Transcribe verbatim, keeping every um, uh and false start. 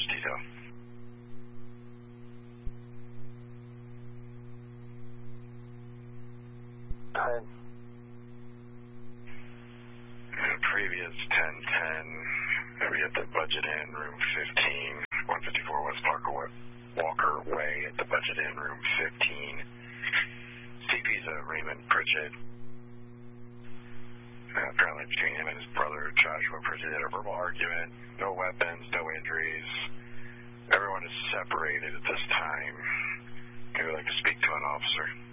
What's the detail? ten. Previous ten ten, maybe at the Budget Inn, room fifteen, one fifty-four West Parker Walker Way at the Budget Inn, room fifteen. C P's uh, Raymond Pritchett. Uh, apparently between him and his brother, Joshua Pritchett, had a verbal argument. No weapons, no injuries. Everyone is separated at this time. Maybe I'd like to speak to an officer.